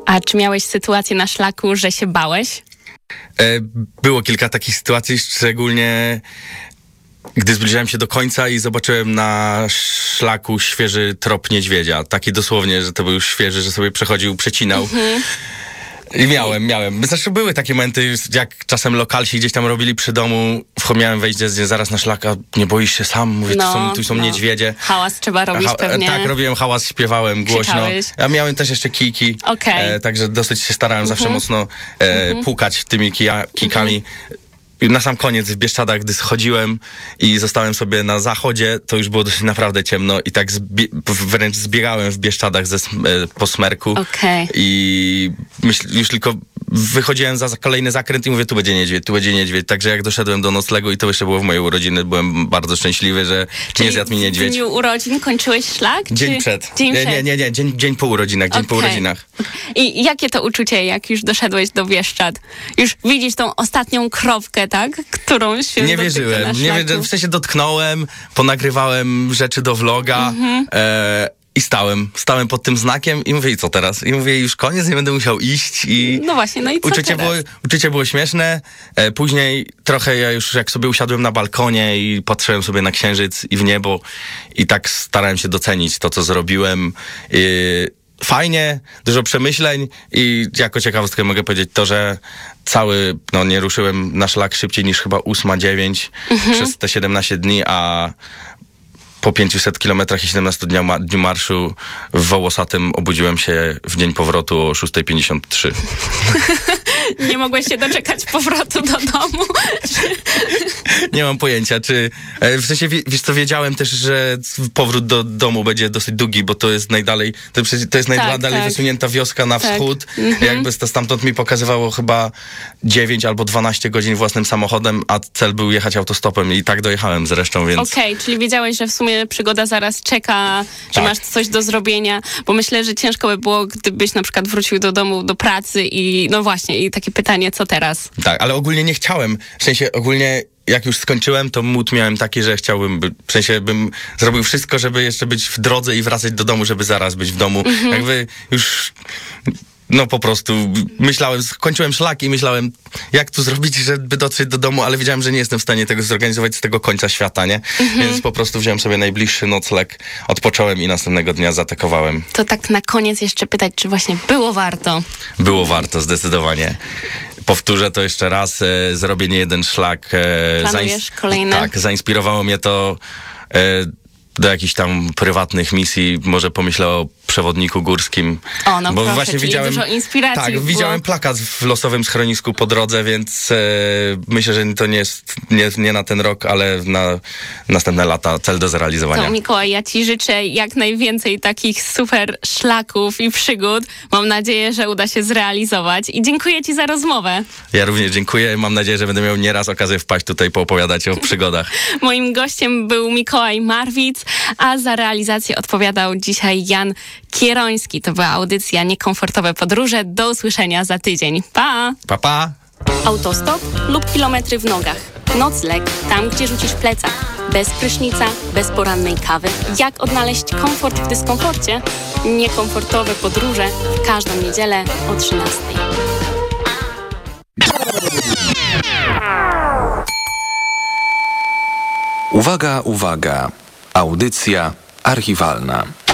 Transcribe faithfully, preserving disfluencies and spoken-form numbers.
A czy miałeś sytuację na szlaku, że się bałeś? Było kilka takich sytuacji, szczególnie gdy zbliżałem się do końca i zobaczyłem na szlaku świeży trop niedźwiedzia. Taki dosłownie, że to był świeży, że sobie przechodził, przecinał. Mhm. I miałem, miałem. Znaczy były takie momenty, jak czasem lokalsi gdzieś tam robili przy domu, miałem wejść zaraz na szlaka, nie boisz się sam? Mówię, no, tu są, tu są no. niedźwiedzie. Hałas trzeba robić ha- pewnie. Tak, robiłem hałas, śpiewałem głośno. Krzyczałeś. Ja miałem też jeszcze kijki, okay. e, także dosyć się starałem uh-huh. zawsze mocno e, uh-huh. pukać tymi kija, kijkami. Uh-huh. I na sam koniec w Bieszczadach, gdy schodziłem i zostałem sobie na zachodzie, to już było dosyć naprawdę ciemno i tak zbie- wręcz zbiegałem w Bieszczadach ze, po smerku. Okay. I myśl, już tylko wychodziłem za kolejny zakręt i mówię, tu będzie niedźwiedź, tu będzie niedźwiedź. Także jak doszedłem do noclegu i to jeszcze było w mojej urodziny, byłem bardzo szczęśliwy, że Czyli nie zjadł mi niedźwiedź. w dniu urodzin kończyłeś szlak? Dzień czy... przed. Dzień nie, przed. nie, nie, nie, dzień, dzień po urodzinach, dzień okay. po urodzinach. I jakie to uczucie, jak już doszedłeś do Bieszczad? Już widzisz tą ostatnią kropkę, tak? Którą się Nie wierzyłem, nie wierzyłem, w sensie dotknąłem, ponagrywałem rzeczy do vloga, mm-hmm. e, i stałem, stałem pod tym znakiem i mówię, i co teraz? I mówię, już koniec, nie będę musiał iść i... No właśnie, no i co uczucie teraz? było, uczucie było śmieszne, e, później trochę ja już jak sobie usiadłem na balkonie i patrzyłem sobie na księżyc i w niebo i tak starałem się docenić to, co zrobiłem. I fajnie, dużo przemyśleń i jako ciekawostkę mogę powiedzieć to, że cały, no nie ruszyłem na szlak szybciej niż chyba ósma dziewięć mhm. przez te siedemnaście dni, a po pięciuset kilometrach i siedemnastu dniach ma- dniu marszu w Wołosatym obudziłem się w dzień powrotu o szósta pięćdziesiąt trzy. Nie mogłeś się doczekać powrotu do domu? Nie mam pojęcia, czy... W sensie, wiesz co, wiedziałem też, że powrót do domu będzie dosyć długi, bo to jest najdalej, to, to jest najdalej tak, tak. wysunięta wioska na tak. wschód. Mhm. Jakby to stamtąd mi pokazywało chyba dziewięć albo dwanaście godzin własnym samochodem, a cel był jechać autostopem i tak dojechałem zresztą, więc... Okej, okay, czyli wiedziałeś, że w sumie przygoda zaraz czeka, że tak. masz coś do zrobienia, bo myślę, że ciężko by było, gdybyś na przykład wrócił do domu, do pracy i no właśnie, i takie pytanie, co teraz? Tak, ale ogólnie nie chciałem, w sensie ogólnie jak już skończyłem, to mód miałem taki, że chciałbym, by, w sensie bym zrobił wszystko, żeby jeszcze być w drodze i wracać do domu, żeby zaraz być w domu. Mhm. Jakby już... No po prostu myślałem, skończyłem szlak i myślałem, jak tu zrobić, żeby dotrzeć do domu, ale wiedziałem, że nie jestem w stanie tego zorganizować z tego końca świata, nie? Mhm. Więc po prostu wziąłem sobie najbliższy nocleg, odpocząłem i następnego dnia zaatakowałem. To tak na koniec jeszcze pytać, czy właśnie było warto? Było warto, zdecydowanie. Powtórzę to jeszcze raz, e, zrobię nie jeden szlak. E, Planujesz zains- kolejne? Tak, zainspirowało mnie to e, do jakichś tam prywatnych misji, może pomyślę o przewodniku górskim. O, no bo proszę, właśnie czyli widziałem, dużo inspiracji tak, było. widziałem plakat w losowym schronisku po drodze, więc e, myślę, że to nie jest nie, nie na ten rok, ale na następne lata cel do zrealizowania. To Mikołaj, ja ci życzę jak najwięcej takich super szlaków i przygód. Mam nadzieję, że uda się zrealizować i dziękuję ci za rozmowę. Ja również dziękuję. Mam nadzieję, że będę miał nieraz okazję wpaść tutaj poopowiadać o przygodach. Moim gościem był Mikołaj Marwitz, a za realizację odpowiadał dzisiaj Jan Kieroński. To była audycja Niekomfortowe Podróże. Do usłyszenia za tydzień. Pa! Pa, pa! Autostop lub kilometry w nogach. Nocleg tam, gdzie rzucisz plecak. Bez prysznica, bez porannej kawy. Jak odnaleźć komfort w dyskomforcie? Niekomfortowe podróże w każdą niedzielę o trzynastej. Uwaga, uwaga. Audycja archiwalna.